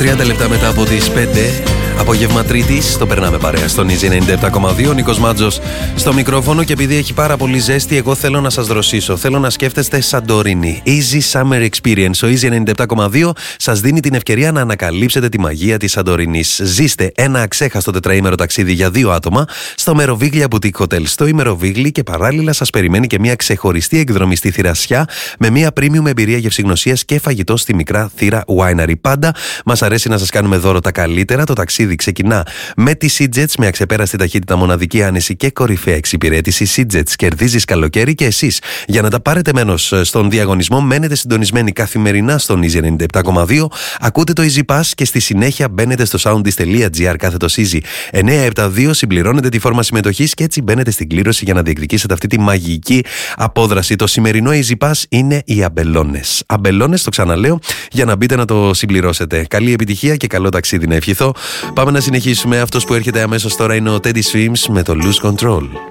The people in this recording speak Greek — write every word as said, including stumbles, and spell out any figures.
τριάντα λεπτά μετά από τις πέντε, απόγευμα Τρίτης, το περνάμε παρέα στον Easy ενενήντα επτά κόμμα δύο. Νίκος Μάτζος στο μικρόφωνο, και επειδή έχει πάρα πολύ ζέστη, εγώ θέλω να σας δροσίσω. Θέλω να σκέφτεστε Σαντορίνη. Easy Summer Experience. Ο Easy ενενήντα επτά κόμμα δύο σας δίνει την ευκαιρία να ανακαλύψετε τη μαγεία της Σαντορίνης. Ζήστε ένα αξέχαστο τετραήμερο ταξίδι για δύο άτομα στο Meroviglia Boutique Hotel στο Meroviglia, και παράλληλα σας περιμένει και μια ξεχωριστή εκδρομή στη Θηρασιά με μια premium εμπειρία γευσηγνωσίας και φαγητό στη μικρά θύρα Winery. Πάντα μας αρέσει να σας κάνουμε δώρο τα καλύτερα. Το ταξίδι ξεκινά με τη SeaJets, με αξεπέραστη ταχύτητα, μοναδική άνεση και κορυφαία εξυπηρέτηση. SeaJets, κερδίζεις καλοκαίρι και εσείς. Για να τα πάρετε μέρος στον διαγωνισμό, μένετε συντονισμένοι καθημερινά στον Easy ενενήντα επτά κόμμα δύο. Ακούτε το Easy Pass και στη συνέχεια μπαίνετε στο soundis.gr κάθετος Easy εννιακόσια εβδομήντα δύο, συμπληρώνετε τη φόρμα συμμετοχής και έτσι μπαίνετε στην κλήρωση για να διεκδικήσετε αυτή τη μαγική απόδραση. Το σημερινό Easy Pass είναι οι αμπελώνες. Αμπελώνες, το ξαναλέω, για να μπείτε να το συμπληρώσετε. Καλή επιτυχία και καλό ταξίδι να ευχηθώ. Πάμε να συνεχίσουμε. Αυτός που έρχεται αμέσως τώρα είναι ο Teddy Swims με το Lose Control.